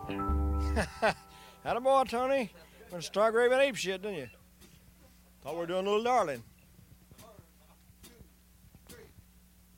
Attaboy, Tony. Went stark raving ape shit, didn't you? Thought we were doing a little darling.